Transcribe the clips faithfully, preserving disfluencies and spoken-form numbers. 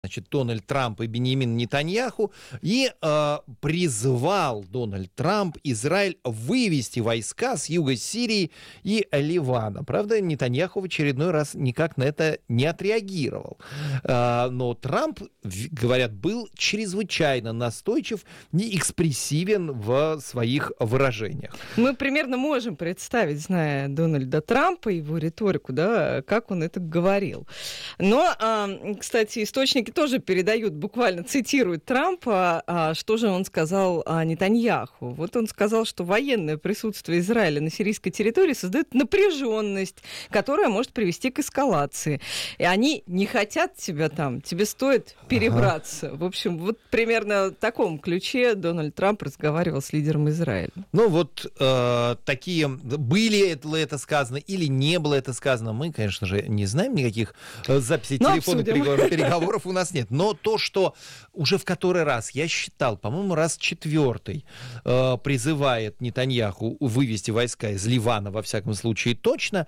значит, Дональд Трамп и Биньямин Нетаньяху, и э, призвал Дональд Трамп Израиль вывести войска с юга Сирии и Ливана. Правда, Нетаньяху в очередной раз никак на это не отреагировал. Э, но Трамп, говорят, был чрезвычайно настойчив и экспрессивен в своих выражениях. Мы примерно можем представить, зная Дональда Трампа, его риторику, да, как он это говорил. Но, э, кстати, источники тоже передают, буквально цитируют Трампа, а что же он сказал о Нетаньяху. Вот он сказал, что военное присутствие Израиля на сирийской территории создает напряженность, которая может привести к эскалации. И они не хотят тебя там, тебе стоит перебраться. Ага. В общем, вот примерно в таком ключе Дональд Трамп разговаривал с лидером Израиля. Ну вот э, такие, были ли это сказано или не было это сказано, мы, конечно же, не знаем, никаких записей телефонных переговоров у нас нет, но то, что уже в который раз, я считал, по-моему, раз четвертый, э, призывает Нетаньяху вывести войска из Ливана, во всяком случае, точно,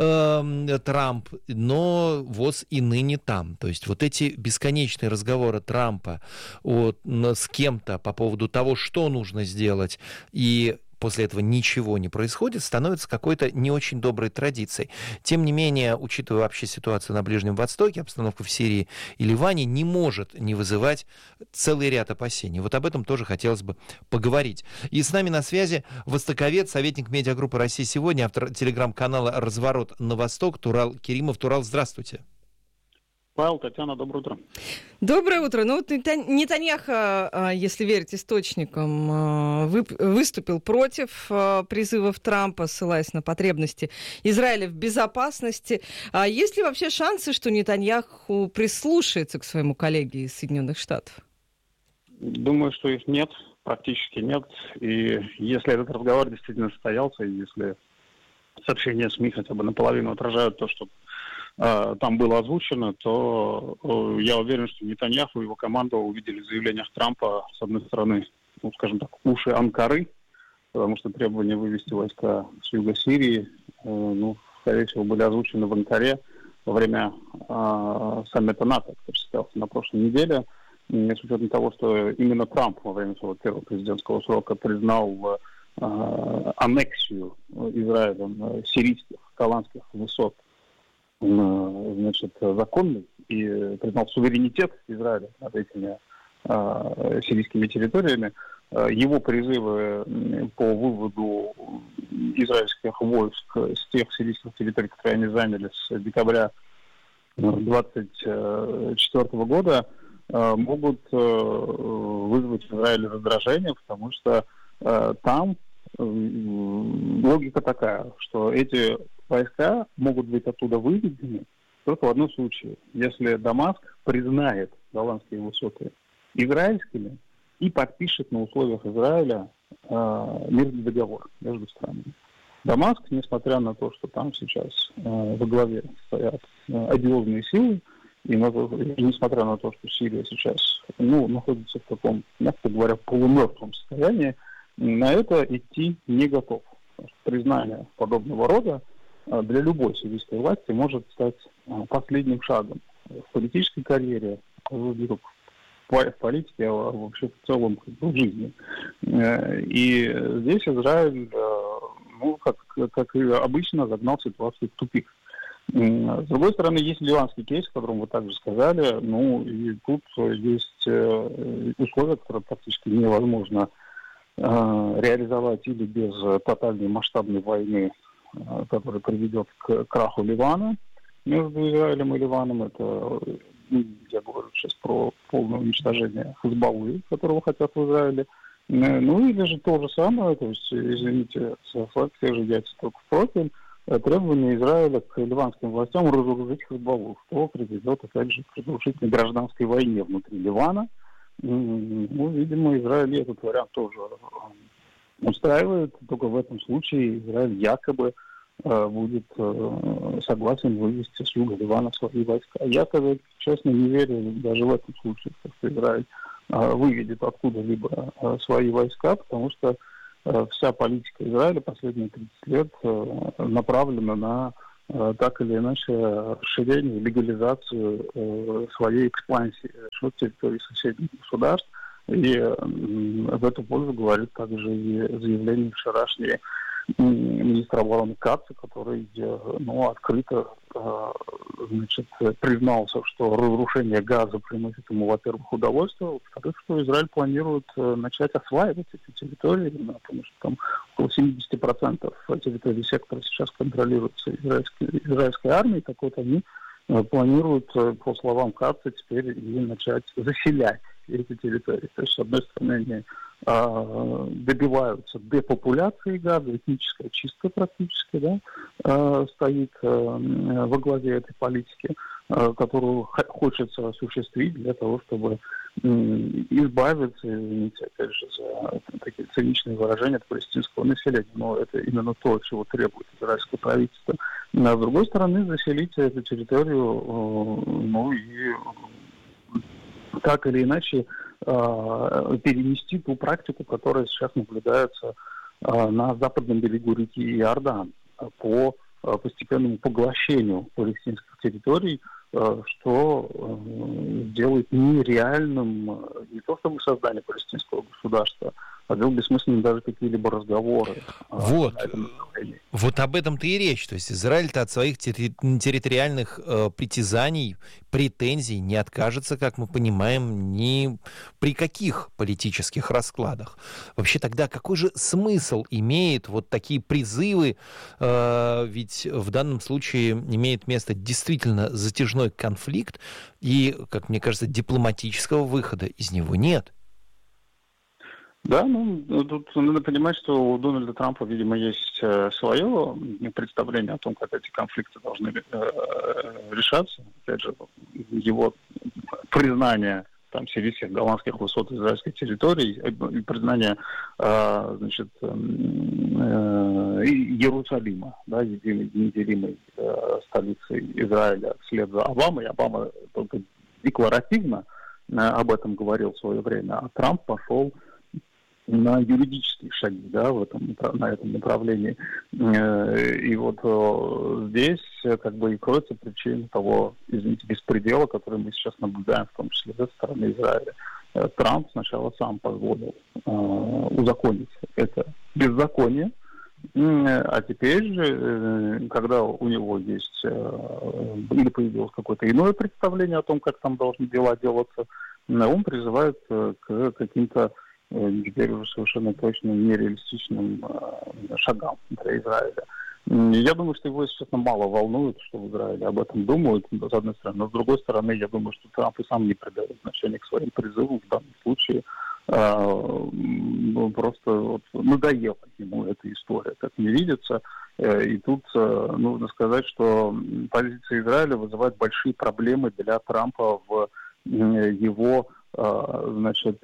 э, Трамп, но ВОЗ и ныне там. То есть вот эти бесконечные разговоры Трампа о, с кем-то по поводу того, что нужно сделать, и после этого ничего не происходит, становится какой-то не очень доброй традицией. Тем не менее, учитывая вообще ситуацию на Ближнем Востоке, обстановка в Сирии и Ливане не может не вызывать целый ряд опасений. Вот об этом тоже хотелось бы поговорить. И с нами на связи востоковед, советник медиагруппы «Россия сегодня», автор телеграм-канала «Разворот на восток» Турал Керимов. Турал, здравствуйте. Павел, Татьяна, доброе утро. Доброе утро. Ну вот Нетаньяху, если верить источникам, выступил против призывов Трампа, ссылаясь на потребности Израиля в безопасности. А есть ли вообще шансы, что Нетаньяху прислушается к своему коллеге из Соединенных Штатов? Думаю, что их нет, практически нет. И если этот разговор действительно состоялся, и если сообщения СМИ хотя бы наполовину отражают то, что там было озвучено, то я уверен, что Нетаньяху и его команда увидели в заявлениях Трампа, с одной стороны, ну, скажем так, уши Анкары, потому что требования вывести войска с юга Сирии, ну, скорее всего, были озвучены в Анкаре во время э, саммита НАТО, который состоялся на прошлой неделе, с учетом того, что именно Трамп во время своего первого президентского срока признал э, аннексию Израилем сирийских, голландских высот, значит, законный, и признал суверенитет Израиля над этими э, сирийскими территориями, э, его призывы по выводу израильских войск с тех сирийских территорий, которые они заняли с декабря двадцать четвёртого года, э, могут э, вызвать в Израиле раздражение, потому что э, там э, логика такая, что эти войска могут быть оттуда выведены только в одном случае, если Дамаск признает голландские высоты израильскими и подпишет на условиях Израиля э, мирный договор между странами. Дамаск, несмотря на то, что там сейчас э, во главе стоят э, одиозные силы, и, на то, и несмотря на то, что Сирия сейчас ну, находится в таком, мягко говоря, полумертвом состоянии, на это идти не готов. Признание подобного рода для любой сирийской власти может стать последним шагом в политической карьере, в политике, а вообще в целом в жизни. И здесь Израиль, ну, как, как и обычно, загнал ситуацию в тупик. С другой стороны, есть ливанский кейс, о котором вы также сказали, ну, и тут есть условия, которые практически невозможно реализовать или без тотальной масштабной войны, который приведет к краху Ливана между Израилем и Ливаном. Это, ну, я говорю сейчас про полное уничтожение Хизбаллы, которого хотят в Израиле. Ну или же то же самое, то есть, извините, те же яйца только в профиль, требования Израиля к ливанским властям разоружить Хизбаллу, что приведет, опять же, к разрушительной гражданской войне внутри Ливана. Ну, видимо, Израиль этот вариант тоже устраивает, только в этом случае Израиль якобы э, будет э, согласен вывести с юга Ливана свои войска. Я, честно, не верю даже в этом случае, что Израиль э, выведет откуда-либо э, свои войска, потому что э, вся политика Израиля последние тридцать лет э, направлена на так или иначе расширение, легализацию своей экспансии на территории соседних государств. И в эту пользу говорит также и заявление вчерашнее министра обороны Катца, который ну, открыто значит, признался, что разрушение газа приносит ему, во-первых, удовольствие, во-вторых, что Израиль планирует начать осваивать эти территории, потому что там около семьдесят процентов территории сектора сейчас контролируется израильской, израильской армией, так вот они планируют, по словам Катца, теперь и начать заселять эти территории. То есть, с одной стороны, они а, добиваются депопуляции газа, этническая чистка практически, да, а, стоит а, во главе этой политики, а, которую х- хочется осуществить для того, чтобы м, избавиться, извините, опять же, за такие циничные выражения от палестинского населения. Но это именно то, чего требует израильское правительство. А с другой стороны, заселить эту территорию, ну и так или иначе э, перенести ту практику, которая сейчас наблюдается э, на западном берегу реки Иордан по э, постепенному поглощению палестинских территорий, э, что э, делает нереальным э, не то чтобы создание палестинского государства, а делает бессмысленным даже какие-либо разговоры. Вот, вот об этом-то и речь. То есть Израиль-то от своих терри- территориальных э, притязаний, претензий не откажется, как мы понимаем, ни при каких политических раскладах. Вообще тогда какой же смысл имеет вот такие призывы? Э, ведь в данном случае имеет место действительно затяжной конфликт, и, как мне кажется, дипломатического выхода из него нет. Да, ну, тут надо понимать, что у Дональда Трампа, видимо, есть э, свое представление о том, как эти конфликты должны э, решаться. Опять же, его признание там сирийских голландских высот израильской территории, э, признание э, значит, э, Иерусалима, да, единой, неделимой э, столицы Израиля вслед за Обамой. Обама только декларативно э, об этом говорил в свое время, а Трамп пошел на юридические шаги, да, в этом, на этом направлении. И вот здесь как бы и кроется причина того, извините, беспредела, который мы сейчас наблюдаем, в том числе со стороны Израиля. Трамп сначала сам позволил узаконить это беззаконие, а теперь же, когда у него есть или появилось какое-то иное представление о том, как там должны дела делаться, он призывает к каким-то теперь уже совершенно точно нереалистичным э, шагам для Израиля. Я думаю, что его, если честно, мало волнует, что в Израиле об этом думают, с одной стороны. Но с другой стороны, я думаю, что Трамп и сам не придает значения к своим призывам в данном случае. Э, ну, просто вот, надоела ему эта история, как мне видится. Э, и тут э, нужно сказать, что позиция Израиля вызывает большие проблемы для Трампа в э, его значит,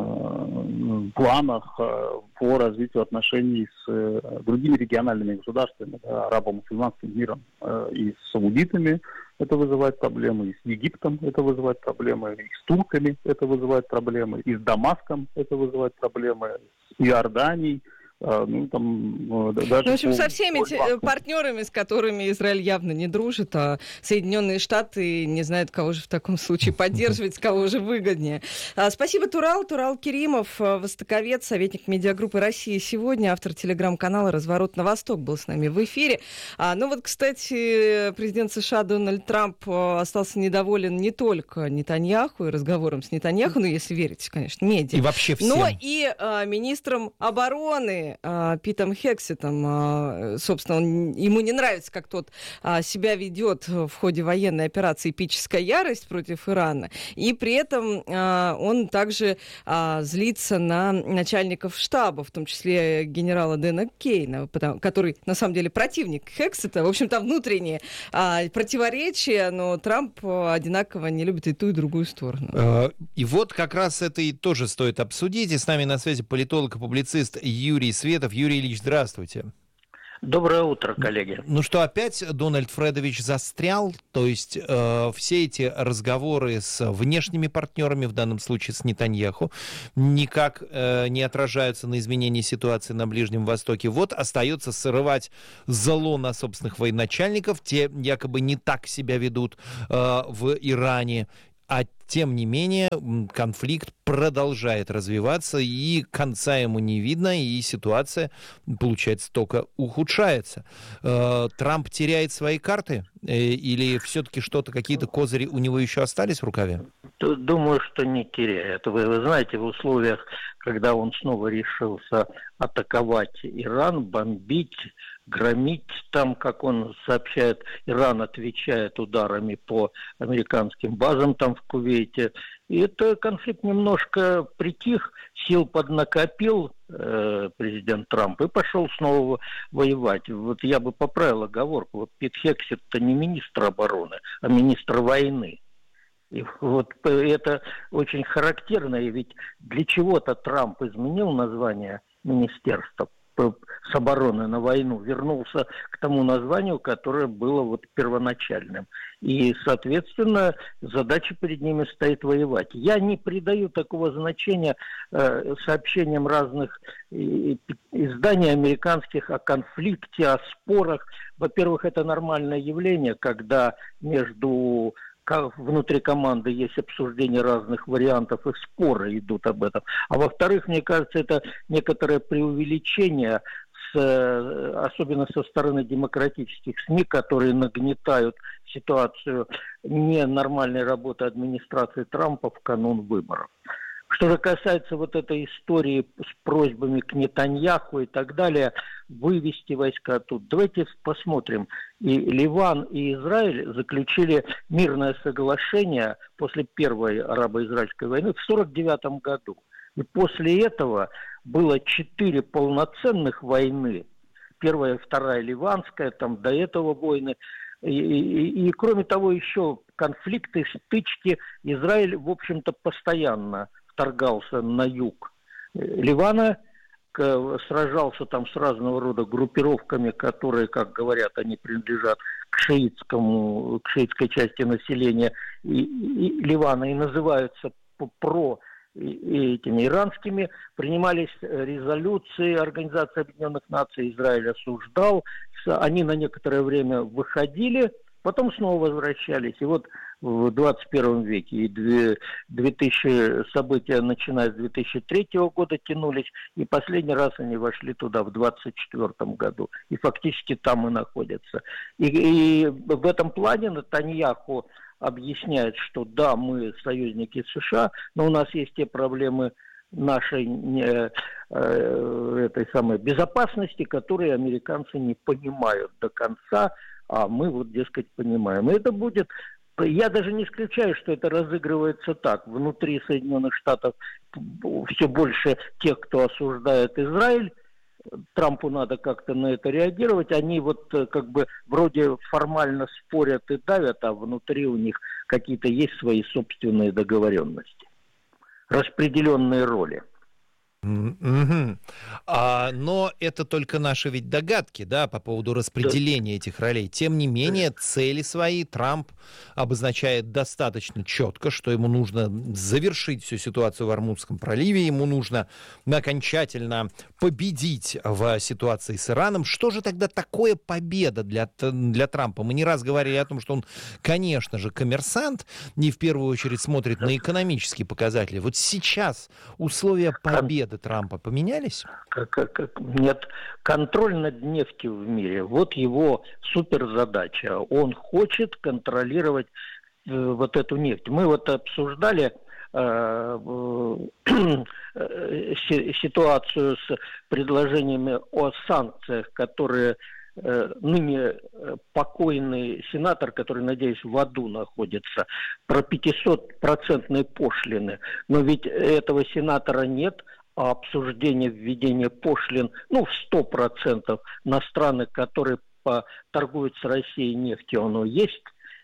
планах по развитию отношений с другими региональными государствами, да, арабо-мусульманским миром, и с саудитами это вызывает проблемы, и с Египтом это вызывает проблемы, и с турками это вызывает проблемы, и с Дамаском это вызывает проблемы, с Иорданией. Ну, там, даже в общем, по... со всеми те, партнерами, с которыми Израиль явно не дружит, а Соединенные Штаты не знают, кого же в таком случае поддерживать, с кого же выгоднее. Спасибо, Турал. Турал Керимов, востоковед, советник медиагруппы «Россия сегодня», автор телеграм-канала «Разворот на восток» был с нами в эфире. А, ну вот, кстати, президент США Дональд Трамп остался недоволен не только Нетаньяху и разговором с Нетаньяху, ну, если верить, конечно, медиа, и вообще всем. Но и а, министром обороны Питом Хексетом. Собственно, он, ему не нравится, как тот а, себя ведет в ходе военной операции «Эпическая ярость» против Ирана. И при этом а, он также а, злится на начальников штаба, в том числе генерала Дэна Кейна, потому, который, на самом деле, противник Хексета. В общем, там внутренние а, противоречия, но Трамп одинаково не любит и ту, и другую сторону. И вот как раз это и тоже стоит обсудить. И с нами на связи политолог и публицист Юрий Светов. Юрий Ильич, здравствуйте. Доброе утро, коллеги. Ну что, опять Дональд Фредович застрял? То есть э, все эти разговоры с внешними партнерами, в данном случае с Нетаньяху, никак э, не отражаются на изменении ситуации на Ближнем Востоке. Вот остается срывать зло на собственных военачальников. Те якобы не так себя ведут э, в Иране. А тем не менее, конфликт продолжает развиваться, и конца ему не видно, и ситуация, получается, только ухудшается. Трамп теряет свои карты? Или все-таки что-то, какие-то козыри у него еще остались в рукаве? Думаю, что не теряет. Вы, вы знаете, в условиях, когда он снова решился атаковать Иран, бомбить, громить, там, как он сообщает, Иран отвечает ударами по американским базам там в Кувейте. И это конфликт немножко притих, сил поднакопил э, президент Трамп и пошел снова воевать. Вот я бы поправил оговорку. Вот Пит Хексет-то не министр обороны, а министр войны. И вот это очень характерно, и ведь для чего-то Трамп изменил название министерства с обороны на войну, вернулся к тому названию, которое было вот первоначальным. И, соответственно, задача перед ними стоит воевать. Я не придаю такого значения э, сообщениям разных э, изданий американских о конфликте, о спорах. Во-первых, это нормальное явление, когда между... внутри команды есть обсуждение разных вариантов, и споры идут об этом. А во-вторых, мне кажется, это некоторое преувеличение, с, особенно со стороны демократических СМИ, которые нагнетают ситуацию ненормальной работы администрации Трампа в канун выборов. Что же касается вот этой истории с просьбами к Нетаньяху и так далее, вывести войска оттуда. Давайте посмотрим. И Ливан, и Израиль заключили мирное соглашение после Первой арабо-израильской войны в сорок девятом году. И после этого было четыре полноценных войны. Первая, вторая ливанская, там до этого войны. И, и, и кроме того, еще конфликты, стычки. Израиль, в общем-то, постоянно вторгался на юг Ливана, сражался там с разного рода группировками, которые, как говорят, они принадлежат к шиитскому, к шиитской части населения и, и Ливана и называются про и этими иранскими. Принимались резолюции Организации Объединенных Наций, Израиль осуждал, они на некоторое время выходили, потом снова возвращались. И вот в двадцать первом веке и две тысячи события, начиная с две тысячи третьего года, тянулись, и последний раз они вошли туда в двадцать четвёртом году, и фактически там и находятся. И, и в этом плане Нетаньяху объясняет, что да, мы союзники США, но у нас есть те проблемы нашей э, э, этой самой безопасности, которые американцы не понимают до конца, а мы вот, дескать, понимаем. И это будет... Я даже не исключаю, что это разыгрывается так. Внутри Соединенных Штатов все больше тех, кто осуждает Израиль. Трампу надо как-то на это реагировать. Они вот как бы вроде формально спорят и давят, а внутри у них какие-то есть свои собственные договоренности. Распределенные роли. Mm-hmm. А, но это только наши ведь догадки, да, по поводу распределения да. этих ролей. Тем не менее, цели свои Трамп обозначает достаточно четко, что ему нужно завершить всю ситуацию в Ормузском проливе, ему нужно окончательно победить в ситуации с Ираном. Что же тогда такое победа для, для Трампа? Мы не раз говорили о том, что он, конечно же, коммерсант, не в первую очередь смотрит на экономические показатели. Вот сейчас условия победы Трампа поменялись? Как, как, нет, контроль над нефтью в мире. Вот его суперзадача. Он хочет контролировать э, вот эту нефть. Мы вот обсуждали э, э, ситуацию с предложениями о санкциях, которые э, ныне покойный сенатор, который, надеюсь, в аду находится, про пятисотпроцентные пошлины. Но ведь этого сенатора нет, а обсуждение введения пошлин, ну, в сто процентов на страны, которые торгуют с Россией нефтью, оно есть.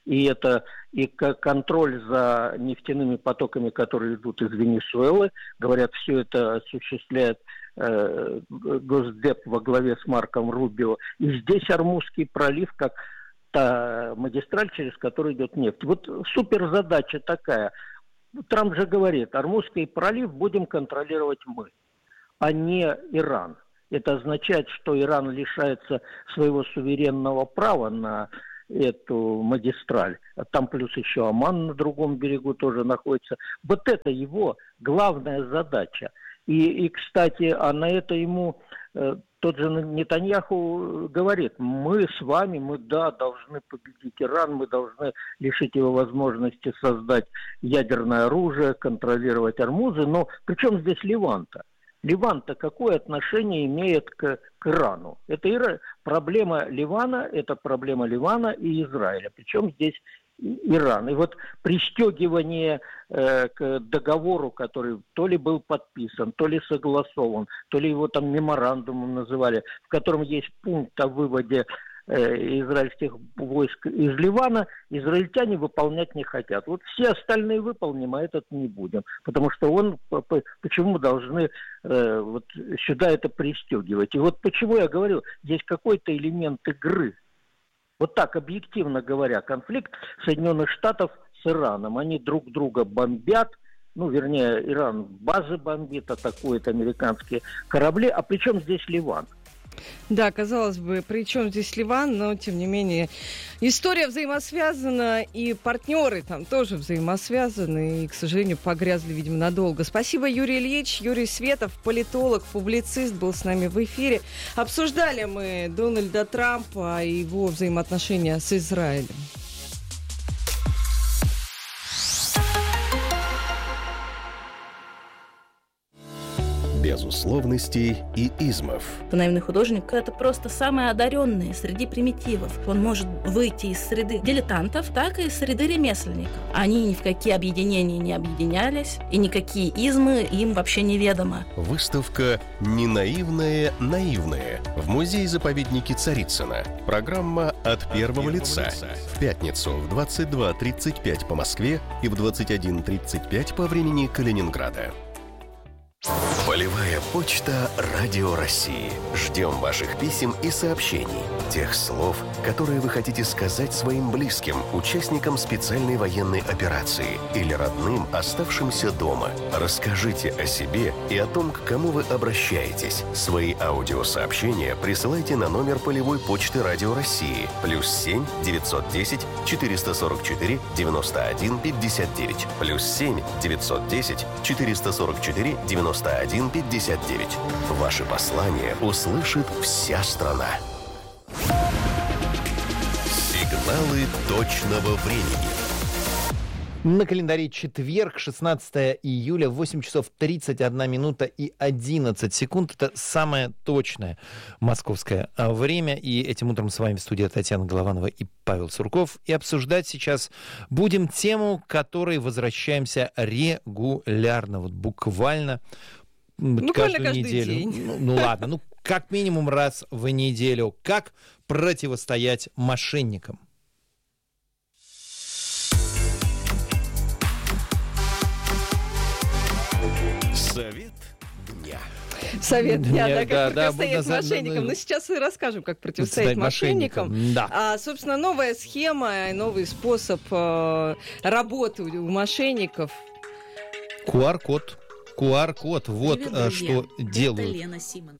и это и контроль за нефтяными потоками, которые идут из Венесуэлы. Говорят, все это осуществляет э, Госдеп во главе с Марком Рубио. И здесь Ормузский пролив, как та магистраль, через которую идет нефть. Вот суперзадача такая. Трамп же говорит, Ормузский пролив будем контролировать мы, а не Иран. Это означает, что Иран лишается своего суверенного права на эту магистраль. Там плюс еще Оман на другом берегу тоже находится. Вот это его главная задача. И, и кстати, а на это ему э, тот же Нетаньяху говорит, мы с вами, мы, да, должны победить Иран, мы должны лишить его возможности создать ядерное оружие, контролировать Ормузы, но при чем здесь Ливан-то? Ливан-то какое отношение имеет к, к Ирану? Это Ира... проблема Ливана, это проблема Ливана и Израиля. Причем здесь Иран. И вот пристегивание э, к договору, который то ли был подписан, то ли согласован, то ли его там меморандумом называли, в котором есть пункт о выводе э, израильских войск из Ливана, израильтяне выполнять не хотят. Вот все остальные выполним, а этот не будем. Потому что он, почему должны э, вот сюда это пристегивать? И вот почему я говорю, здесь какой-то элемент игры. Вот так, объективно говоря, конфликт Соединенных Штатов с Ираном. Они друг друга бомбят, ну, вернее, Иран базы бомбит, атакует американские корабли. А при чем здесь Ливан? Да, казалось бы, при чем здесь Ливан, но, тем не менее, история взаимосвязана, и партнеры там тоже взаимосвязаны, и, к сожалению, погрязли, видимо, надолго. Спасибо, Юрий Ильич. Юрий Светов, политолог, публицист, был с нами в эфире. Обсуждали мы Дональда Трампа и его взаимоотношения с Израилем. Без условностей и измов. Наивный художник – это просто самый одаренный среди примитивов. Он может выйти из среды дилетантов, так и из среды ремесленников. Они ни в какие объединения не объединялись, и никакие измы им вообще неведомы. Выставка «Ненаивное наивное» в музее-заповеднике Царицына. Программа «От первого лица». В пятницу в двадцать два тридцать пять по Москве и в двадцать один тридцать пять по времени Калининграда. Полевая почта «Радио России». Ждем ваших писем и сообщений. Тех слов, которые вы хотите сказать своим близким, участникам специальной военной операции или родным, оставшимся дома. Расскажите о себе и о том, к кому вы обращаетесь. Свои аудиосообщения присылайте на номер полевой почты «Радио России» плюс семь девятьсот десять четыреста сорок четыре девяносто один пятьдесят девять плюс семь девятьсот десять четыреста сорок четыре девяносто один пятьдесят девять. Ваши послания услышит вся страна. Сигналы точного времени. На календаре четверг, шестнадцатое июля, восемь часов тридцать одна минута и одиннадцать секунд. Это самое точное московское время. И этим утром с вами в студии Татьяна Голованова и Павел Сурков. И обсуждать сейчас будем тему, к которой возвращаемся регулярно. Вот буквально, буквально каждую каждый неделю. день. Ну, ну ладно, ну как минимум раз в неделю. Как противостоять мошенникам? Совет дня. Совет дня, да, как да, да, противостоять да, мошенникам. да, Но сейчас и расскажем, как противостоять мошенникам. мошенникам, да. А, собственно, новая схема, новый способ э, работы у мошенников. ку ар код. ку ар код. Вот Привет, а, друзья. что Это делают. Лена Симон.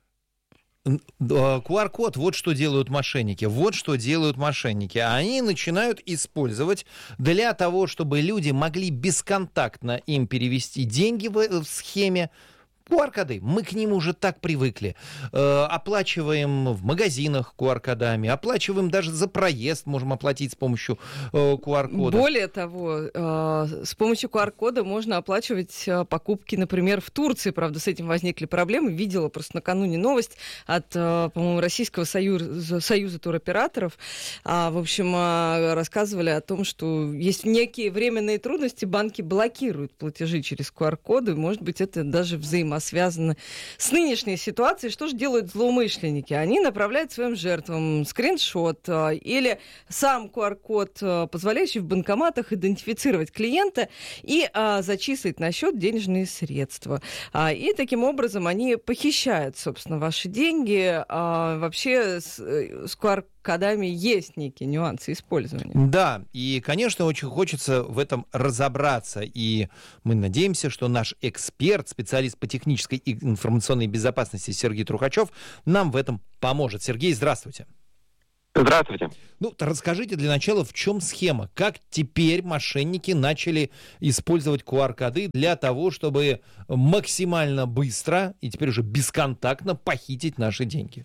ку ар код, вот что делают мошенники. Вот что делают мошенники. Они начинают использовать для того, чтобы люди могли бесконтактно им перевести деньги в, в схеме. ку ар-коды. Мы к ним уже так привыкли. Э, оплачиваем в магазинах ку ар-кодами, оплачиваем даже за проезд, можем оплатить с помощью э, ку ар-кода. Более того, э, с помощью ку ар-кода можно оплачивать э, покупки, например, в Турции. Правда, с этим возникли проблемы. Видела просто накануне новость от, э, по-моему, Российского союза, союза туроператоров. А, в общем, э, рассказывали о том, что есть некие временные трудности, банки блокируют платежи через ку ар-коды. Может быть, это даже взаимосвязано связано с нынешней ситуацией. Что же делают злоумышленники? Они направляют своим жертвам скриншот или сам ку ар-код, позволяющий в банкоматах идентифицировать клиента и а, зачислить на счет денежные средства. А, и таким образом они похищают, собственно, ваши деньги. А, вообще с, с ку ар-кодами есть некие нюансы использования. Да, и, конечно, очень хочется в этом разобраться. И мы надеемся, что наш эксперт, специалист по технической и информационной безопасности Сергей Трухачев нам в этом поможет. Сергей, здравствуйте. Здравствуйте. Ну, расскажите для начала, в чем схема? Как теперь мошенники начали использовать ку ар-коды для того, чтобы максимально быстро и теперь уже бесконтактно похитить наши деньги?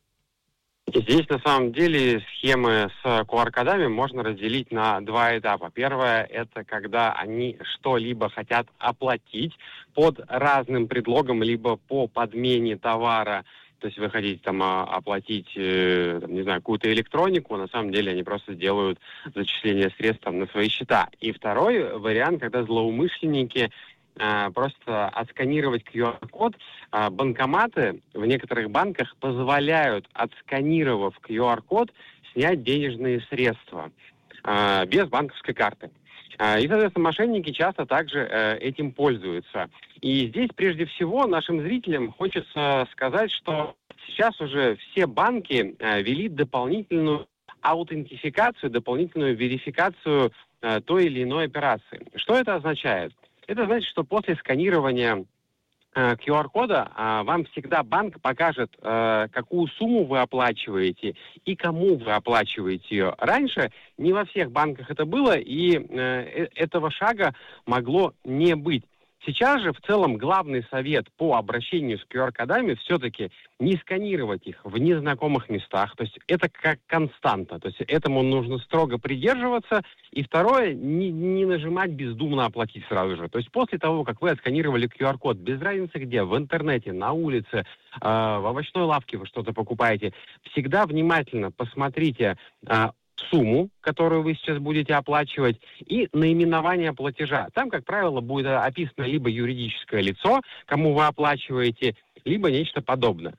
Здесь, на самом деле, схемы с ку ар-кодами можно разделить на два этапа. Первое – это когда они что-либо хотят оплатить под разным предлогом, либо по подмене товара. То есть вы хотите там оплатить, там, не знаю, какую-то электронику, на самом деле они просто делают зачисление средств там, на свои счета. И второй вариант, когда злоумышленники э, просто отсканировать ку ар-код. Э, банкоматы в некоторых банках позволяют, отсканировав ку ар-код, снять денежные средства э, без банковской карты. И, соответственно, мошенники часто также э, этим пользуются. И здесь, прежде всего, нашим зрителям хочется сказать, что сейчас уже все банки э, ввели дополнительную аутентификацию, дополнительную верификацию э, той или иной операции. Что это означает? Это значит, что после сканирования ку ар-кода а, вам всегда банк покажет, а, какую сумму вы оплачиваете и кому вы оплачиваете ее. Раньше не во всех банках это было, и а, этого шага могло не быть. Сейчас же в целом главный совет по обращению с ку ар-кодами все-таки не сканировать их в незнакомых местах. То есть это как константа. То есть этому нужно строго придерживаться. И второе, не, не нажимать бездумно оплатить сразу же. То есть после того, как вы отсканировали ку ар-код, без разницы где, в интернете, на улице, э, в овощной лавке вы что-то покупаете, всегда внимательно посмотрите э, сумму, которую вы сейчас будете оплачивать, и наименование платежа. Там, как правило, будет описано либо юридическое лицо, кому вы оплачиваете, либо нечто подобное.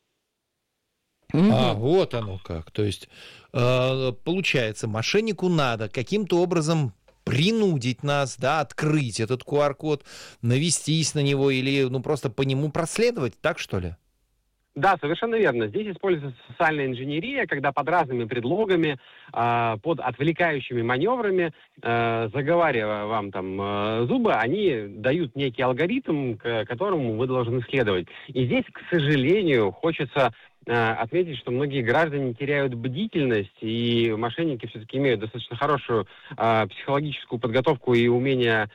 А вот оно как. То есть, э, получается, мошеннику надо каким-то образом принудить нас, да, открыть этот ку ар-код, навестись на него или ну, просто по нему проследовать, так что ли? Да, совершенно верно. Здесь используется социальная инженерия, когда под разными предлогами, э, под отвлекающими маневрами, э, заговаривая вам там э, зубы, они дают некий алгоритм, к которому вы должны следовать. И здесь, к сожалению, хочется отметить, что многие граждане теряют бдительность, и мошенники все-таки имеют достаточно хорошую э, психологическую подготовку и умение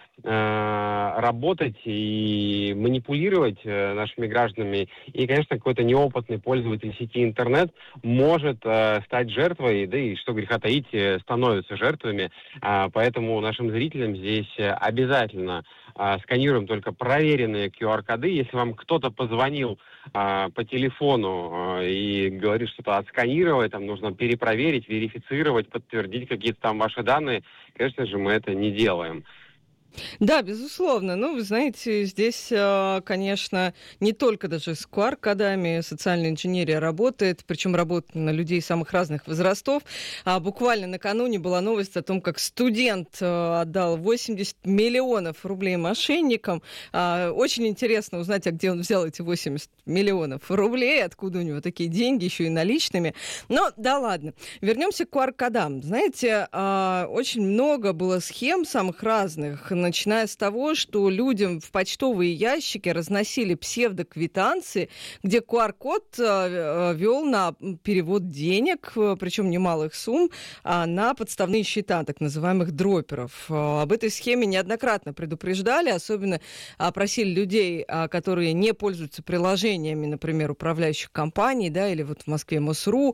э, работать и манипулировать э, нашими гражданами. И, конечно, какой-то неопытный пользователь сети интернет может э, стать жертвой, да и, что греха таить, становятся жертвами. Э, поэтому нашим зрителям здесь обязательно э, сканируем только проверенные ку ар-коды. Если вам кто-то позвонил э, по телефону э, и говорит, что-то отсканировать, там нужно перепроверить, верифицировать, подтвердить какие-то там ваши данные, конечно же, мы это не делаем. Да, безусловно. Ну, вы знаете, здесь, конечно, не только даже с ку ар-кодами социальная инженерия работает, причем работает на людей самых разных возрастов. А буквально накануне была новость о том, как студент отдал восемьдесят миллионов рублей мошенникам. Очень интересно узнать, а где он взял эти восемьдесят миллионов рублей, откуда у него такие деньги, еще и наличными. Но да ладно. Вернемся к ку ар-кодам. Знаете, очень много было схем самых разных, начиная с того, что людям в почтовые ящики разносили псевдоквитанции, где ку ар-код э, вел на перевод денег, причем немалых сумм, а на подставные счета, так называемых дроперов. Об этой схеме неоднократно предупреждали, особенно просили людей, которые не пользуются приложениями, например, управляющих компаний, да, или вот в Москве МОСРУ,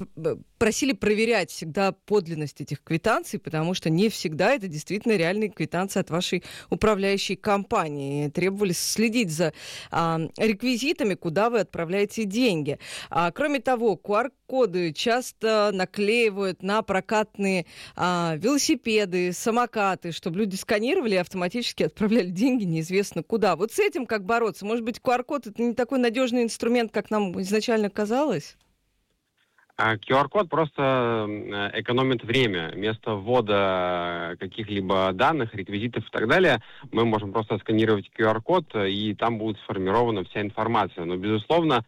просили проверять всегда подлинность этих квитанций, потому что не всегда это действительно реальные квитанции квитанции от вашей управляющей компании. Требовали следить за а, реквизитами, куда вы отправляете деньги. А, кроме того, ку ар-коды часто наклеивают на прокатные а, велосипеды, самокаты, чтобы люди сканировали и автоматически отправляли деньги неизвестно куда. Вот с этим как бороться? Может быть, ку ар-код — это не такой надежный инструмент, как нам изначально казалось? ку ар-код просто экономит время. Вместо ввода каких-либо данных, реквизитов и так далее, мы можем просто сканировать ку ар-код, и там будет сформирована вся информация. Но, безусловно,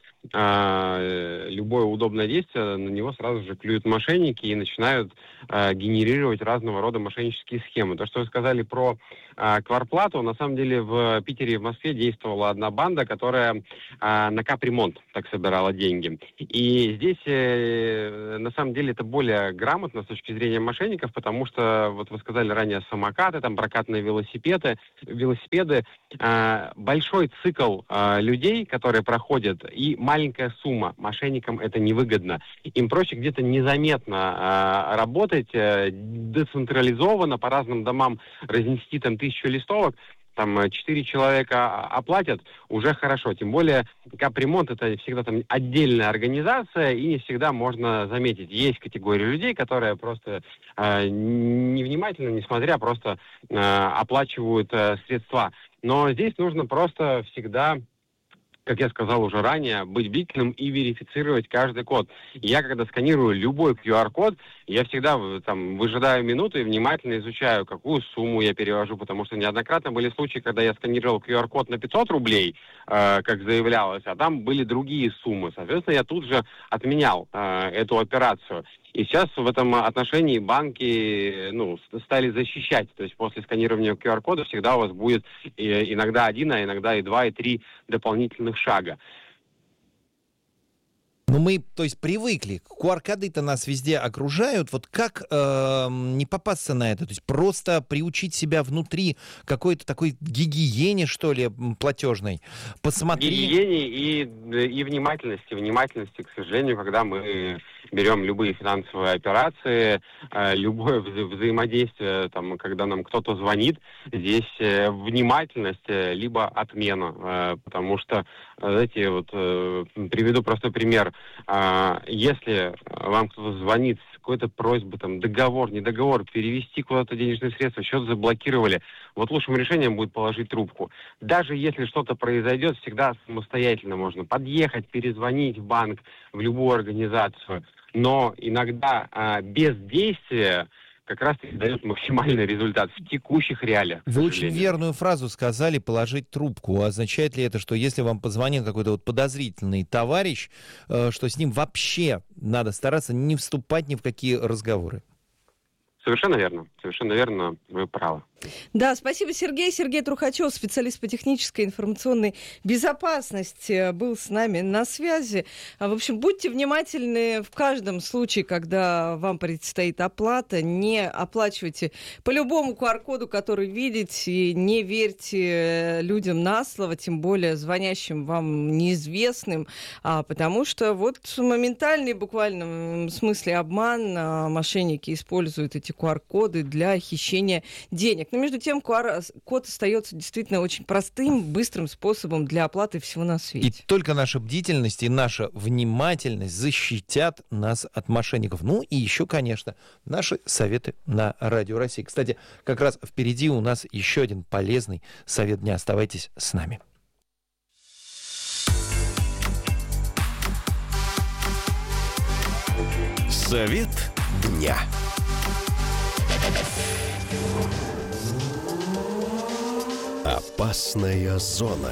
любое удобное действие, на него сразу же клюют мошенники и начинают генерировать разного рода мошеннические схемы. То, что вы сказали про квартплату, на самом деле в Питере и в Москве действовала одна банда, которая на капремонт так собирала деньги. И здесь на самом деле это более грамотно с точки зрения мошенников, потому что, вот вы сказали ранее, самокаты, там прокатные велосипеды, велосипеды, э, большой цикл э, людей, которые проходят, и маленькая сумма. Мошенникам это невыгодно. Им проще где-то незаметно э, работать, э, децентрализованно, по разным домам разнести там тысячу листовок, там четыре человека оплатят, уже хорошо. Тем более капремонт — это всегда там отдельная организация, и не всегда можно заметить. Есть категория людей, которые просто э, невнимательно, несмотря, просто э, оплачивают э, средства. Но здесь нужно просто всегда, как я сказал уже ранее, быть бдительным и верифицировать каждый код. Я, когда сканирую любой ку ар-код, я всегда там выжидаю минуту и внимательно изучаю, какую сумму я перевожу, потому что неоднократно были случаи, когда я сканировал ку ар-код на пятьсот рублей, э, как заявлялось, а там были другие суммы. Соответственно, я тут же отменял э, эту операцию. И сейчас в этом отношении банки ну, стали защищать. То есть после сканирования ку ар-кода всегда у вас будет иногда один, а иногда и два, и три дополнительных шага. Ну, мы, то есть, привыкли. ку ар-коды-то нас везде окружают. Вот как э, не попасться на это? То есть просто приучить себя внутри какой-то такой гигиене, что ли, платежной? Посмотри. Гигиене и, и внимательности. Внимательности, к сожалению, когда мы берем любые финансовые операции, э, любое вза- взаимодействие, там, когда нам кто-то звонит, здесь э, внимательность, э, либо отмена. Э, потому что, знаете, вот э, приведу простой пример. Э, если вам кто-то звонит с какой-то просьбой, там, договор, не договор, перевести куда-то денежные средства, счет заблокировали, вот лучшим решением будет положить трубку. Даже если что-то произойдет, всегда самостоятельно можно подъехать, перезвонить в банк, в любую организацию. Но иногда а, бездействие как раз-таки дает максимальный результат в текущих реалиях. Вы очень верную фразу сказали — положить трубку. Означает ли это, что если вам позвонил какой-то вот подозрительный товарищ, э, что с ним вообще надо стараться не вступать ни в какие разговоры? Совершенно верно. Совершенно верно. Вы правы. Да, спасибо, Сергей. Сергей Трухачев, специалист по технической и информационной безопасности, был с нами на связи. В общем, будьте внимательны в каждом случае, когда вам предстоит оплата. Не оплачивайте по любому ку ар-коду, который видите, и не верьте людям на слово, тем более звонящим вам неизвестным, потому что вот моментальный, в буквальном смысле, обман. Мошенники используют эти ку ар-коды для хищения денег. Но между тем, ку ар-код остается действительно очень простым, быстрым способом для оплаты всего на свете. И только наша бдительность и наша внимательность защитят нас от мошенников. Ну и еще, конечно, наши советы на Радио России. Кстати, как раз впереди у нас еще один полезный совет дня. Оставайтесь с нами. Совет дня. Опасная зона.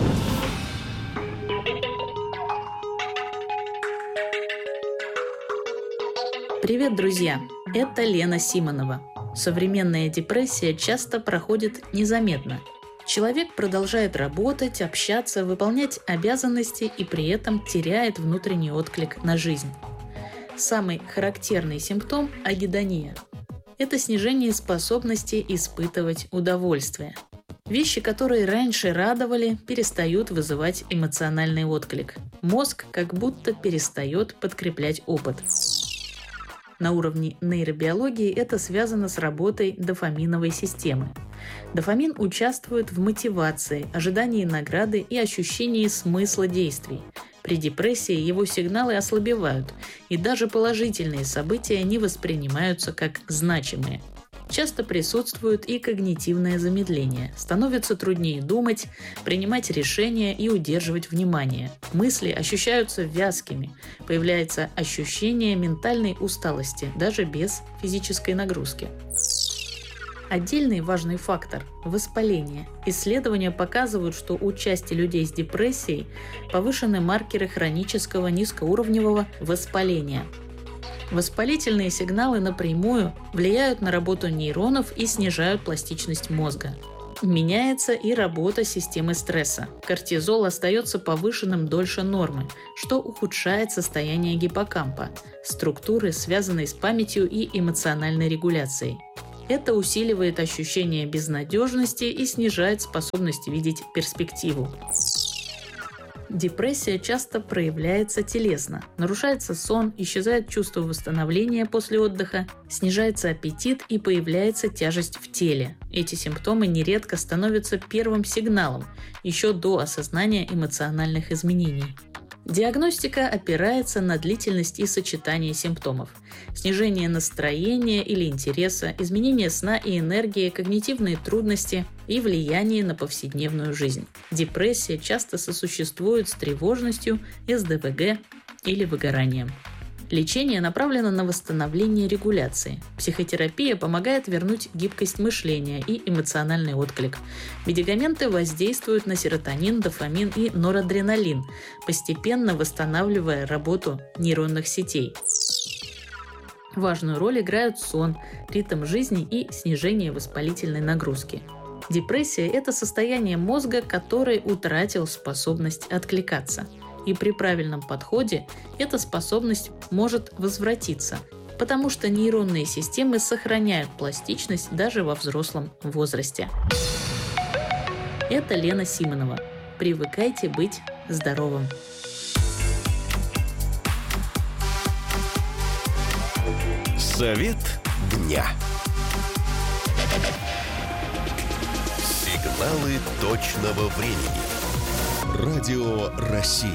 Привет, друзья! Это Лена Симонова. Современная депрессия часто проходит незаметно. Человек продолжает работать, общаться, выполнять обязанности и при этом теряет внутренний отклик на жизнь. Самый характерный симптом – агидония. Это снижение способности испытывать удовольствие. Вещи, которые раньше радовали, перестают вызывать эмоциональный отклик. Мозг как будто перестает подкреплять опыт. На уровне нейробиологии это связано с работой дофаминовой системы. Дофамин участвует в мотивации, ожидании награды и ощущении смысла действий. При депрессии его сигналы ослабевают, и даже положительные события не воспринимаются как значимые. Часто присутствует и когнитивное замедление. Становится труднее думать, принимать решения и удерживать внимание. Мысли ощущаются вязкими. Появляется ощущение ментальной усталости, даже без физической нагрузки. Отдельный важный фактор – воспаление. Исследования показывают, что у части людей с депрессией повышены маркеры хронического низкоуровневого воспаления. Воспалительные сигналы напрямую влияют на работу нейронов и снижают пластичность мозга. Меняется и работа системы стресса. Кортизол остается повышенным дольше нормы, что ухудшает состояние гиппокампа, структуры, связанной с памятью и эмоциональной регуляцией. Это усиливает ощущение безнадежности и снижает способность видеть перспективу. Депрессия часто проявляется телесно. Нарушается сон, исчезает чувство восстановления после отдыха, снижается аппетит и появляется тяжесть в теле. Эти симптомы нередко становятся первым сигналом, еще до осознания эмоциональных изменений. Диагностика опирается на длительность и сочетание симптомов. Снижение настроения или интереса, изменение сна и энергии, когнитивные трудности и влияние на повседневную жизнь. Депрессия часто сосуществует с тревожностью, эс дэ вэ гэ или выгоранием. Лечение направлено на восстановление регуляции. Психотерапия помогает вернуть гибкость мышления и эмоциональный отклик. Медикаменты воздействуют на серотонин, дофамин и норадреналин, постепенно восстанавливая работу нейронных сетей. Важную роль играют сон, ритм жизни и снижение воспалительной нагрузки. Депрессия – это состояние мозга, который утратил способность откликаться. И при правильном подходе эта способность может возвратиться, потому что нейронные системы сохраняют пластичность даже во взрослом возрасте. Это Лена Симонова. Привыкайте быть здоровым. Совет дня. Сигналы точного времени. Радио России.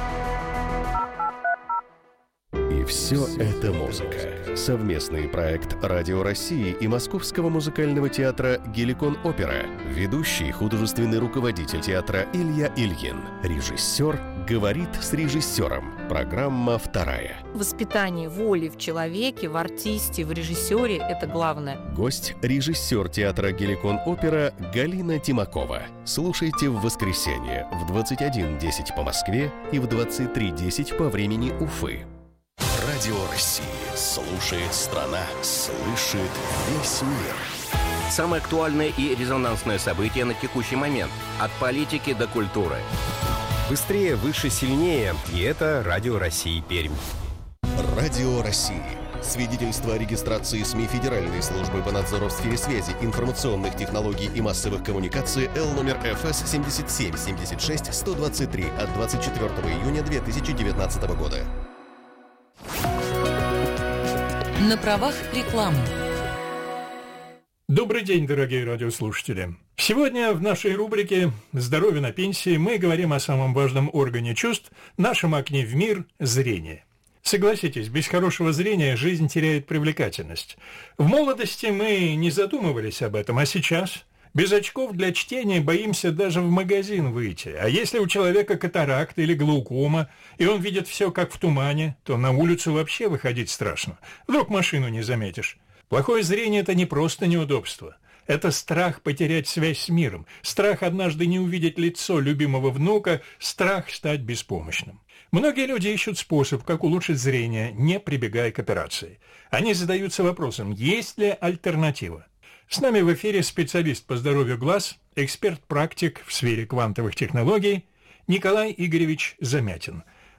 И все это музыка. Совместный проект Радио России и Московского музыкального театра «Геликон Опера». Ведущий художественный руководитель театра Илья Ильин. Режиссер говорит с режиссером. Программа вторая. Воспитание воли в человеке, в артисте, в режиссере – это главное. Гость – режиссер театра «Геликон Опера» Галина Тимакова. Слушайте в воскресенье в двадцать один десять по Москве и в двадцать три десять по времени Уфы. Радио России. Слушает страна. Слышит весь мир. Самое актуальное и резонансное событие на текущий момент. От политики до культуры. Быстрее, выше, сильнее. И это Радио России Пермь. Радио России. Свидетельство о регистрации СМИ Федеральной службы по надзору в сфере связи, информационных технологий и массовых коммуникаций Л номер эф эс семьдесят семь семьдесят шесть сто двадцать три от двадцать четвёртого июня две тысячи девятнадцатого года. На правах рекламы. Добрый день, дорогие радиослушатели. Сегодня в нашей рубрике «Здоровье на пенсии» мы говорим о самом важном органе чувств, нашем окне в мир – зрение. Согласитесь, без хорошего зрения жизнь теряет привлекательность. В молодости мы не задумывались об этом, а сейчас без очков для чтения боимся даже в магазин выйти. А если у человека катаракта или глаукома, и он видит все как в тумане, то на улицу вообще выходить страшно. Вдруг машину не заметишь. Плохое зрение – это не просто неудобство. Это страх потерять связь с миром, страх однажды не увидеть лицо любимого внука, страх стать беспомощным. Многие люди ищут способ, как улучшить зрение, не прибегая к операции. Они задаются вопросом, есть ли альтернатива. С нами в эфире специалист по здоровью глаз, эксперт-практик в сфере квантовых технологий Николай Игоревич Замятин.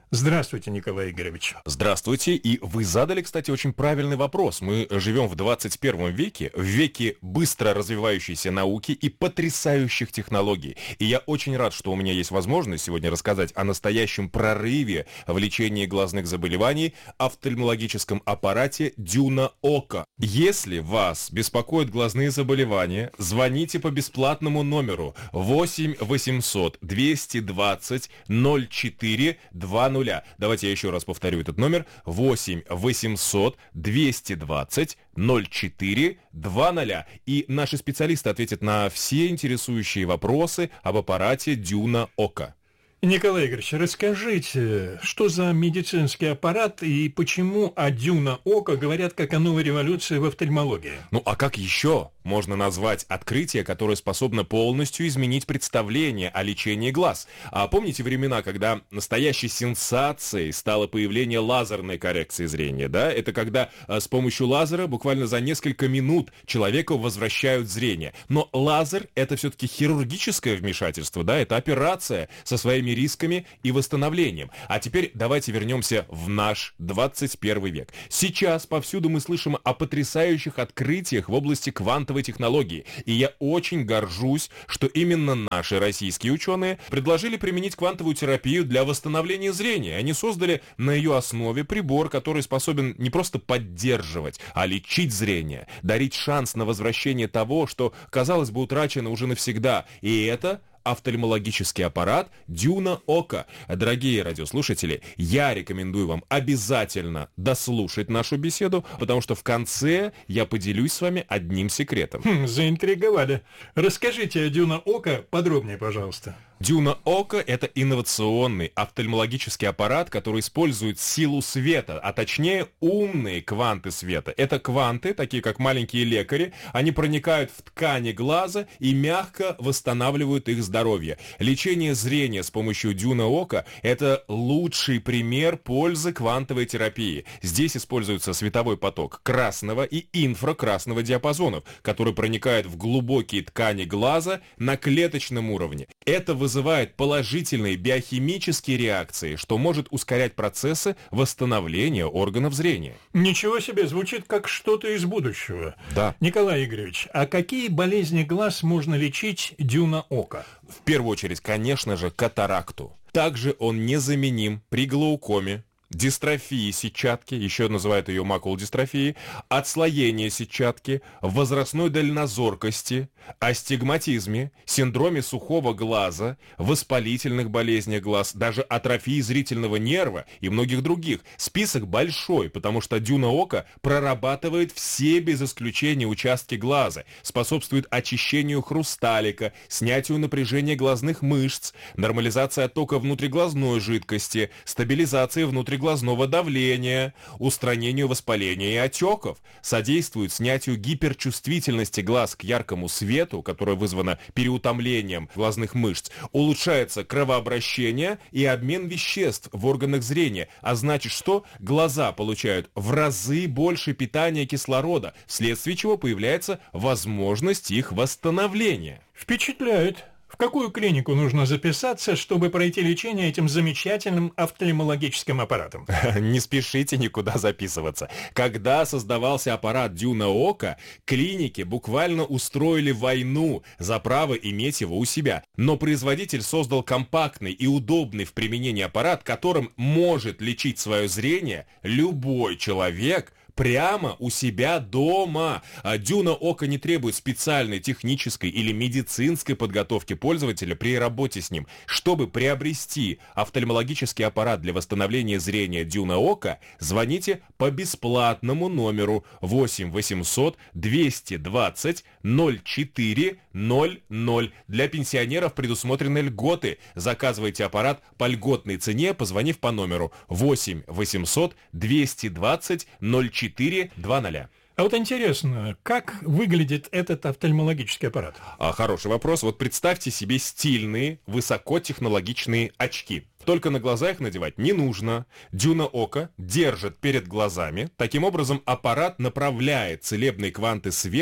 Здравствуйте, Николай Игоревич. Здравствуйте. И вы задали, кстати, очень правильный вопрос. Мы живем в двадцать первом веке, в веке быстро развивающейся науки и потрясающих технологий. И я очень рад, что у меня есть возможность сегодня рассказать о настоящем прорыве в лечении глазных заболеваний, офтальмологическом аппарате Дюна Ока. Если вас беспокоят глазные заболевания, звоните по бесплатному номеру восемь восемьсот двести двадцать ноль четыре двадцать. Давайте я еще раз повторю этот номер. восемь восемьсот двести двадцать ноль четыре двадцать. И наши специалисты ответят на все интересующие вопросы об аппарате Дюна Ока. Николай Игоревич, расскажите, что за медицинский аппарат и почему о Дюна Ока говорят как о новой революции в офтальмологии? Ну а как еще можно назвать открытие, которое способно полностью изменить представление о лечении глаз? А помните времена, когда настоящей сенсацией стало появление лазерной коррекции зрения, да? Это когда а, с помощью лазера буквально за несколько минут человеку возвращают зрение. Но лазер — это все-таки хирургическое вмешательство, да? Это операция со своими рисками и восстановлением. А теперь давайте вернемся в наш двадцать первый век. Сейчас повсюду мы слышим о потрясающих открытиях в области квантовой технологии. И я очень горжусь, что именно наши российские ученые предложили применить квантовую терапию для восстановления зрения. Они создали на ее основе прибор, который способен не просто поддерживать, а лечить зрение, дарить шанс на возвращение того, что, казалось бы, утрачено уже навсегда. И это офтальмологический аппарат Дюна Ока. Дорогие радиослушатели, я рекомендую вам обязательно дослушать нашу беседу, потому что в конце я поделюсь с вами одним секретом. Хм, заинтриговали. Расскажите о Дюна Ока подробнее, пожалуйста. Дюна Ока — это инновационный офтальмологический аппарат, который использует силу света, а точнее умные кванты света. Это кванты, такие как маленькие лекари, они проникают в ткани глаза и мягко восстанавливают их здоровье. Лечение зрения с помощью Дюна Ока — это лучший пример пользы квантовой терапии. Здесь используется световой поток красного и инфракрасного диапазонов, который проникает в глубокие ткани глаза на клеточном уровне. Это вызывает положительные биохимические реакции, что может ускорять процессы восстановления органов зрения. Ничего себе, звучит как что-то из будущего. Да. Николай Игоревич, а какие болезни глаз можно лечить Дюна Ока? В первую очередь, конечно же, катаракту. Также он незаменим при глаукоме, дистрофии сетчатки, еще называют ее макулодистрофией, отслоение сетчатки, возрастной дальнозоркости, астигматизме, синдроме сухого глаза, воспалительных болезнях глаз, даже атрофии зрительного нерва и многих других. Список большой, потому что Дюна Ока прорабатывает все без исключения участки глаза, способствует очищению хрусталика, снятию напряжения глазных мышц, нормализации оттока внутриглазной жидкости, стабилизации внутриглазного глазного давления, устранению воспаления и отеков, содействует снятию гиперчувствительности глаз к яркому свету, которое вызвано переутомлением глазных мышц, улучшается кровообращение и обмен веществ в органах зрения, а значит, что глаза получают в разы больше питания кислорода, вследствие чего появляется возможность их восстановления. Впечатляет. В какую клинику нужно записаться, чтобы пройти лечение этим замечательным офтальмологическим аппаратом? Не спешите никуда записываться. Когда создавался аппарат Дюна Ока, клиники буквально устроили войну за право иметь его у себя. Но производитель создал компактный и удобный в применении аппарат, которым может лечить свое зрение любой человек прямо у себя дома. Дюна Ока не требует специальной технической или медицинской подготовки пользователя при работе с ним. Чтобы приобрести офтальмологический аппарат для восстановления зрения Дюна Ока, звоните по бесплатному номеру восемь восемьсот двести двадцать ноль четыре ноль ноль. Для пенсионеров предусмотрены льготы. Заказывайте аппарат по льготной цене, позвонив по номеру восемь восемьсот двести двадцать ноль четыре два ноль. А вот интересно, как выглядит этот офтальмологический аппарат? А, хороший вопрос. Вот представьте себе стильные, высокотехнологичные очки. Только на глаза их надевать не нужно. Дюна Ока держит перед глазами. Таким образом, аппарат направляет целебные кванты света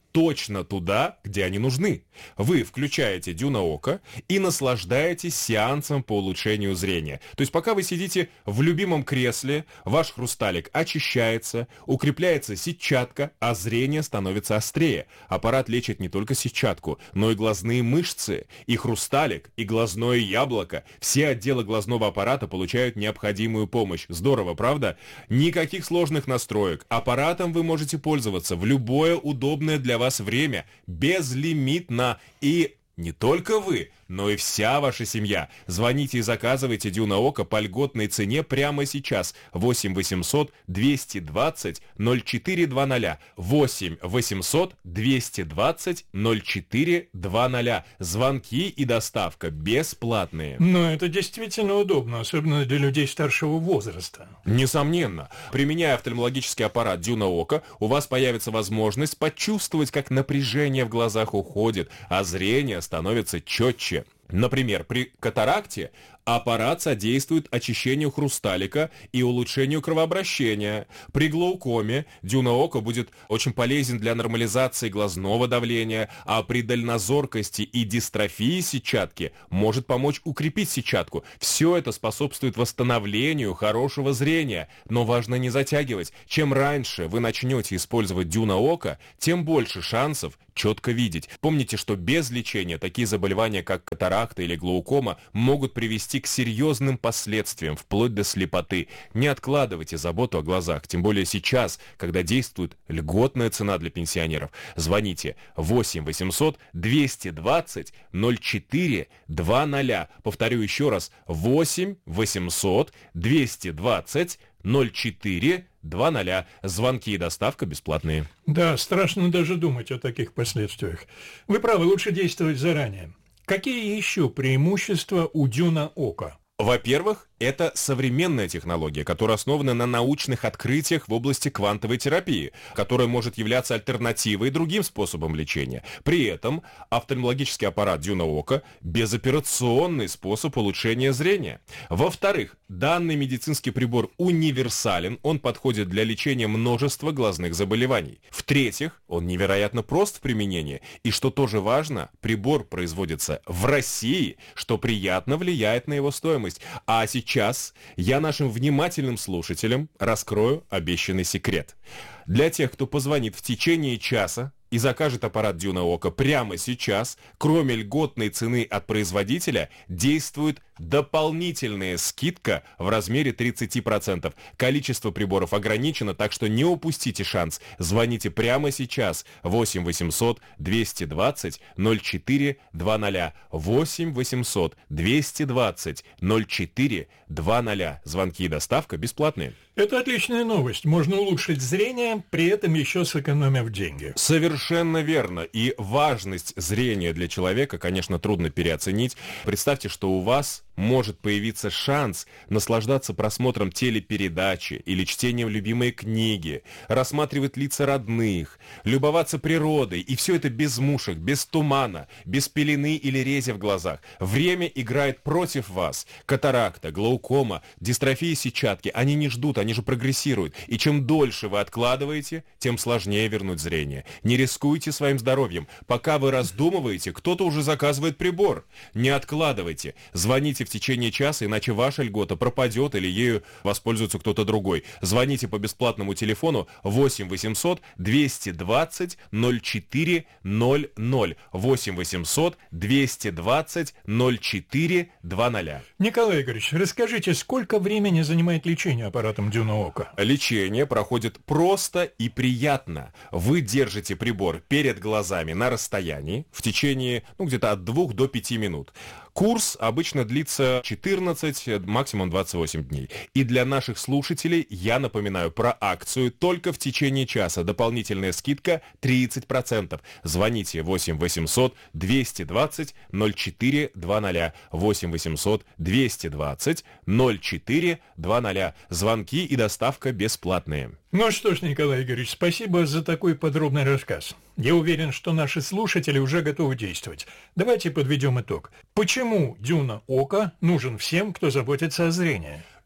точно туда, где они нужны. Вы включаете Дюна Око и наслаждаетесь сеансом по улучшению зрения. То есть пока вы сидите в любимом кресле, ваш хрусталик очищается, укрепляется сетчатка, а зрение становится острее. Аппарат лечит не только сетчатку, но и глазные мышцы, и хрусталик, и глазное яблоко. Все отделы глазного аппарата получают необходимую помощь. Здорово, правда? Никаких сложных настроек. Аппаратом вы можете пользоваться в любое удобное для вас время, безлимитно, и не только вы, но и вся ваша семья. Звоните и заказывайте Дюна Око по льготной цене прямо сейчас. восемь восемьсот двести двадцать ноль четыре двадцать. восемь восемьсот двести двадцать ноль четыре двадцать. Звонки и доставка бесплатные. Но это действительно удобно, особенно для людей старшего возраста. Несомненно. Применяя офтальмологический аппарат Дюна Око, у вас появится возможность почувствовать, как напряжение в глазах уходит, а зрение становится четче. Например, при катаракте аппарат содействует очищению хрусталика и улучшению кровообращения. При глаукоме Дюна Око будет очень полезен для нормализации глазного давления, а при дальнозоркости и дистрофии сетчатки может помочь укрепить сетчатку. Все это способствует восстановлению хорошего зрения. Но важно не затягивать. Чем раньше вы начнете использовать Дюна Око, тем больше шансов четко видеть. Помните, что без лечения такие заболевания, как катаракта или глаукома, могут привести к серьезным последствиям, вплоть до слепоты. Не откладывайте заботу о глазах, тем более сейчас, когда действует льготная цена для пенсионеров. Звоните восемь восемьсот двести двадцать ноль четыре двадцать. Повторю еще раз, восемь восемьсот двести двадцать ноль четыре двадцать. Звонки и доставка бесплатные. Да, страшно даже думать о таких последствиях. Вы правы, лучше действовать заранее. Какие еще преимущества у Дюна Око? Во-первых, это современная технология, которая основана на научных открытиях в области квантовой терапии, которая может являться альтернативой другим способам лечения. При этом офтальмологический аппарат Дюна Око – безоперационный способ улучшения зрения. Во-вторых, данный медицинский прибор универсален, он подходит для лечения множества глазных заболеваний. В-третьих, он невероятно прост в применении. И что тоже важно, прибор производится в России, что приятно влияет на его стоимость. А сейчас я нашим внимательным слушателям раскрою обещанный секрет. Для тех, кто позвонит в течение часа и закажет аппарат Дюна Око прямо сейчас, кроме льготной цены от производителя, действует дополнительная скидка в размере тридцать процентов. Количество приборов ограничено, так что не упустите шанс. Звоните прямо сейчас. восемь восемьсот двести двадцать ноль четыре двадцать. восемь восемьсот двести двадцать ноль четыре двадцать. Звонки и доставка бесплатные. Это отличная новость. Можно улучшить зрение, при этом еще сэкономив деньги. Совершенно верно. И важность зрения для человека, конечно, трудно переоценить. Представьте, что у вас может появиться шанс наслаждаться просмотром телепередачи или чтением любимой книги, рассматривать лица родных, любоваться природой, и все это без мушек, без тумана, без пелены или рези в глазах. Время играет против вас. Катаракта, глаукома, дистрофия сетчатки, они не ждут, они же прогрессируют. И чем дольше вы откладываете, тем сложнее вернуть зрение. Не рискуйте своим здоровьем. Пока вы раздумываете, кто-то уже заказывает прибор. Не откладывайте. Звоните в течение часа, иначе ваша льгота пропадет или ею воспользуется кто-то другой. Звоните по бесплатному телефону восемь восемьсот двести двадцать ноль четыре ноль ноль. восемь восемьсот двести двадцать ноль четыре двадцать. Николай Игоревич, расскажите, сколько времени занимает лечение аппаратом Дюна Око? Лечение проходит просто и приятно. Вы держите прибор перед глазами на расстоянии в течение, ну, где-то от двух до пяти минут. Курс обычно длится четырнадцать, максимум двадцать восемь дней. И для наших слушателей я напоминаю про акцию только в течение часа. Дополнительная скидка тридцать процентов. Звоните восемь восемьсот двести двадцать ноль четыре двадцать. восемь восемьсот двести двадцать ноль четыре двадцать. Звонки и доставка бесплатные. Ну что ж, Николай Игоревич, спасибо за такой подробный рассказ. Я уверен, что наши слушатели уже готовы действовать. Давайте подведем итог. Почему Дюна Око нужен всем, кто заботится о зрении?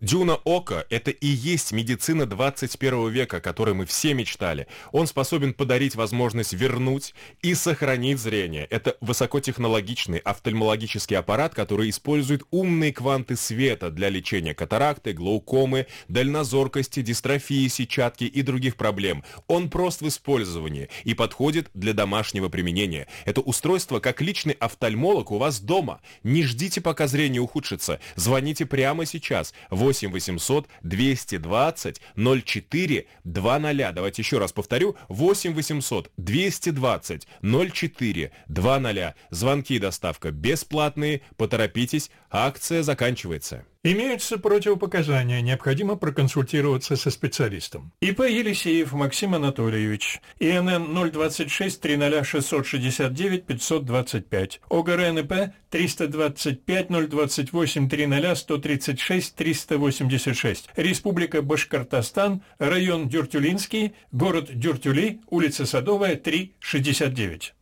Дюна ока – это и есть медицина двадцать первого века, о которой мы все мечтали. Он способен подарить возможность вернуть и сохранить зрение. Это высокотехнологичный офтальмологический аппарат, который использует умные кванты света для лечения катаракты, глаукомы, дальнозоркости, дистрофии сетчатки и других проблем. Он прост в использовании и подходит для домашнего применения. Это устройство как личный офтальмолог у вас дома. Не ждите, пока зрение ухудшится. Звоните прямо сейчас. восемь восемьсот двести двадцать ноль четыре двадцать. Давайте еще раз повторю. восемь восемьсот двести двадцать ноль четыре двадцать. Звонки и доставка бесплатные. Поторопитесь, акция заканчивается. Имеются противопоказания, необходимо проконсультироваться со специалистом. ИП Елисеев Максим Анатольевич, ИНН ноль двадцать шесть триста шестьсот шестьдесят девять пятьсот двадцать пять, ОГРНП триста двадцать пять ноль двадцать восемь триста сто тридцать шесть триста восемьдесят шесть, Республика Башкортостан, район Дюртюлинский, город Дюртюли, улица Садовая, три, шестьдесят девять.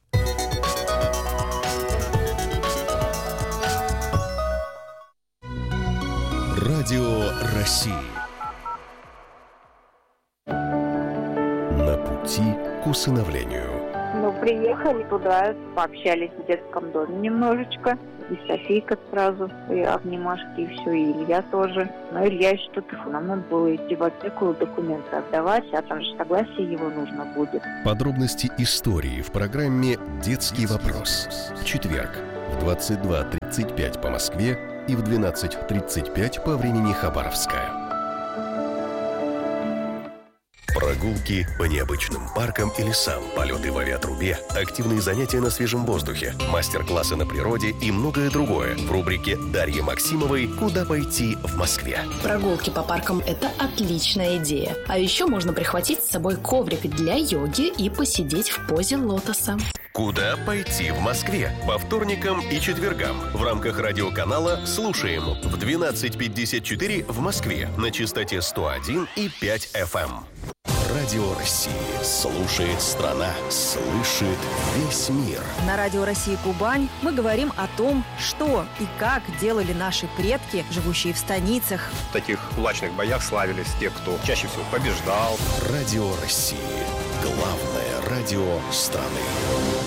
Радио России. На пути к усыновлению. Ну, приехали туда, пообщались в детском доме немножечко. И Софийка сразу, и обнимашки, и все, и Илья тоже. Но Илья еще что-то, нам надо было идти в аптеку документы отдавать, а там же согласие его нужно будет. Подробности истории в программе «Детский вопрос». В четверг в двадцать два тридцать пять по Москве и в двенадцать тридцать пять по времени Хабаровска. Прогулки по необычным паркам и лесам, полеты в авиатрубе, активные занятия на свежем воздухе, мастер-классы на природе и многое другое в рубрике Дарьи Максимовой «Куда пойти в Москве». Прогулки по паркам – это отличная идея. А еще можно прихватить с собой коврик для йоги и посидеть в позе лотоса. «Куда пойти в Москве» по вторникам и четвергам в рамках радиоканала «Слушаем» в двенадцать пятьдесят четыре в Москве на частоте сто один и пять эф эм. Радио России. Слушает страна. Слышит весь мир. На Радио России Кубань мы говорим о том, что и как делали наши предки, живущие в станицах. В таких кулачных боях славились те, кто чаще всего побеждал. Радио России. Главное радио страны.